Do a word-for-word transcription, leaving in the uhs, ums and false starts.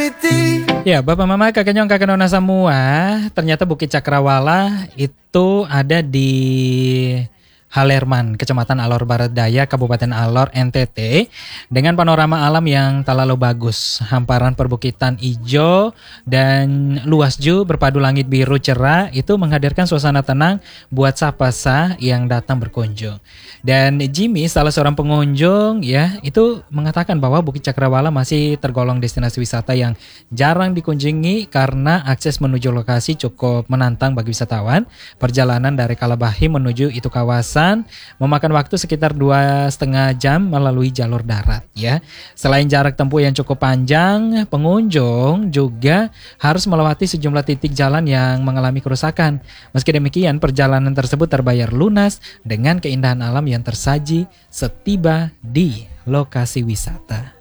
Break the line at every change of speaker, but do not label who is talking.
Ya, Bapak Mama, Kakak Nyong, Kakak Nona semua, ternyata Bukit Cakrawala itu ada di Halerman, Kecamatan Alor Barat Daya, Kabupaten Alor, N T T, dengan panorama alam yang tak lalu bagus. Hamparan perbukitan hijau dan luas ju berpadu langit biru cerah itu menghadirkan suasana tenang buat siapa yang datang berkunjung. Dan Jimmy, salah seorang pengunjung, ya, itu mengatakan bahwa Bukit Cakrawala masih tergolong destinasi wisata yang jarang dikunjungi karena akses menuju lokasi cukup menantang bagi wisatawan. Perjalanan dari Kalabahi menuju itu kawasan memakan waktu sekitar dua setengah jam melalui jalur darat, ya. Selain jarak tempuh yang cukup panjang, pengunjung juga harus melewati sejumlah titik jalan yang mengalami kerusakan. Meski demikian, perjalanan tersebut terbayar lunas dengan keindahan alam yang tersaji setiba di lokasi wisata.